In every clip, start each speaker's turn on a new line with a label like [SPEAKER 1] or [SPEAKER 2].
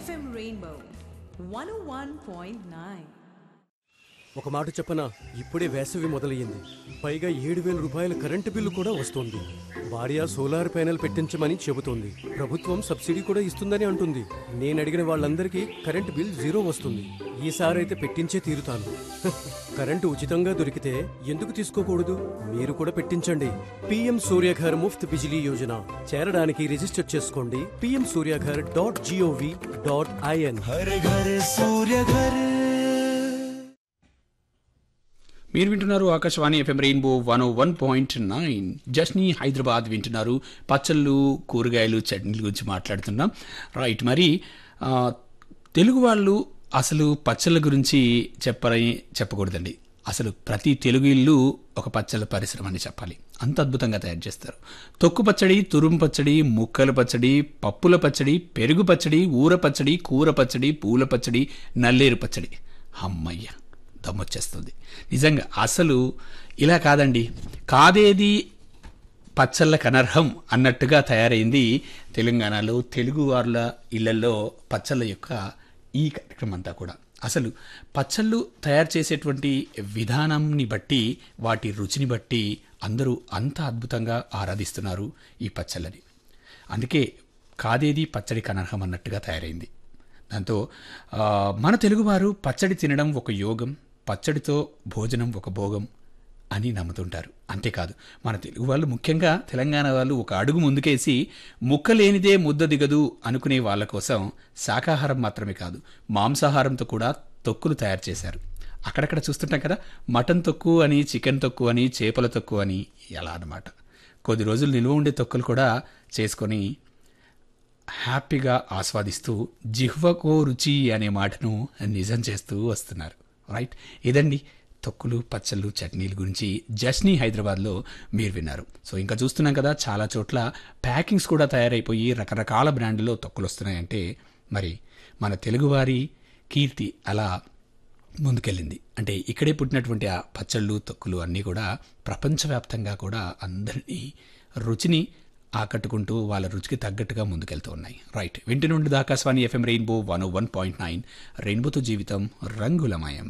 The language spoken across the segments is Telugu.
[SPEAKER 1] FM Rainbow 101.9.
[SPEAKER 2] ఒక మాట చెప్పనా, ఇప్పుడే వేసవి మొదలయ్యింది. పైగా 7,000 రూపాయల కరెంటు బిల్లు కూడా వస్తోంది. భార్య సోలార్ ప్యానెల్ పెట్టించమని చెబుతోంది. ప్రభుత్వం సబ్సిడీ కూడా ఇస్తుందని అంటుంది. నేను అడిగిన వాళ్ళందరికీ కరెంటు బిల్ 0 వస్తుంది. ఈసారైతే పెట్టించే తీరుతాను. కరెంటు ఉచితంగా దొరికితే ఎందుకు తీసుకోకూడదు? మీరు కూడా పెట్టించండి. PM సూర్యఘర్ ముఫ్త్ బిజిలీ యోజన చేరడానికి రిజిస్టర్ చేసుకోండి. pmsuryaghar.gov.in.
[SPEAKER 3] హర్ ఘర్ సూర్య ఘర్.
[SPEAKER 4] మీరు వింటున్నారు ఆకాశవాణి FM రెయిన్బో 101.9. జస్ని హైదరాబాద్ వింటున్నారు. పచ్చళ్ళు, కూరగాయలు, చట్నీల గురించి మాట్లాడుతున్నాం. రైట్, మరి తెలుగు వాళ్ళు అసలు పచ్చళ్ళ గురించి చెప్పకూడదండి. అసలు ప్రతి తెలుగు ఇల్లు ఒక పచ్చళ్ళ పరిశ్రమ అని చెప్పాలి. అంత అద్భుతంగా తయారు చేస్తారు. తొక్కు పచ్చడి, తురుము పచ్చడి, ముక్కల పచ్చడి, పప్పుల పచ్చడి, పెరుగు పచ్చడి, ఊర పచ్చడి, కూర పచ్చడి, పూల పచ్చడి, నల్లేరు పచ్చడి. అమ్మయ్య, దమ్మొచ్చేస్తుంది నిజంగా. అసలు ఇలా కాదండి, కాదేది పచ్చళ్ళకు అనర్హం అన్నట్టుగా తయారైంది తెలంగాణలో తెలుగు వారుల ఇళ్లలో పచ్చళ్ళ యొక్క ఈ కార్యక్రమం అంతా కూడా. అసలు పచ్చళ్ళు తయారు చేసేటువంటి విధానాన్ని బట్టి, వాటి రుచిని బట్టి అందరూ అంత అద్భుతంగా ఆరాధిస్తున్నారు ఈ పచ్చళ్ళని. అందుకే కాదేది పచ్చడికి అనర్హం అన్నట్టుగా తయారైంది. దాంతో మన తెలుగువారు పచ్చడి తినడం ఒక యోగం, పచ్చడితో భోజనం ఒక భోగం అని నమ్ముతుంటారు. అంతేకాదు, మన తెలుగు వాళ్ళు, ముఖ్యంగా తెలంగాణ వాళ్ళు ఒక అడుగు ముందుకేసి ముక్కలేనిదే ముద్ద దిగదు అనుకునే వాళ్ళ కోసం శాకాహారం మాత్రమే కాదు, మాంసాహారంతో కూడా తొక్కులు తయారు చేశారు. అక్కడక్కడ చూస్తుంటాం కదా, మటన్ తొక్కు అని, చికెన్ తొక్కు అని, చేపల తొక్కు అని, ఎలా అన్నమాట. కొద్ది రోజులు నిల్వ ఉండే తొక్కులు కూడా చేసుకొని హ్యాపీగా ఆస్వాదిస్తూ జిహ్వకో రుచి అనే మాటను నిజం చేస్తూ వస్తున్నారు. రైట్, ఇదండి తొక్కులు, పచ్చళ్ళు, చట్నీల గురించి జస్ని హైదరాబాద్లో మీరు విన్నారు. సో ఇంకా చూస్తున్నాం కదా, చాలా చోట్ల ప్యాకింగ్స్ కూడా తయారైపోయి రకరకాల బ్రాండ్లో తొక్కులు వస్తున్నాయంటే మరి మన తెలుగువారి కీర్తి అలా ముందుకెళ్ళింది. అంటే ఇక్కడే పుట్టినటువంటి ఆ పచ్చళ్ళు, తొక్కులు అన్నీ కూడా ప్రపంచవ్యాప్తంగా కూడా అందరినీ రుచిని ఆకట్టుకుంటూ వాళ్ళ రుచికి తగ్గట్టుగా ముందుకెళ్తూ ఉన్నాయి. రైట్, వింటి నుండి ఆకాశవాణి FM రెయిన్బో 101.9. రెయిన్బోతో జీవితం రంగులమయం.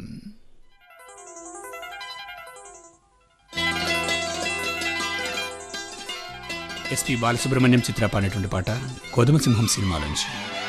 [SPEAKER 4] ఎస్పి బాలసుబ్రహ్మణ్యం చిత్ర పాడినటువంటి పాట కొదమసింహం సినిమాలోంచి.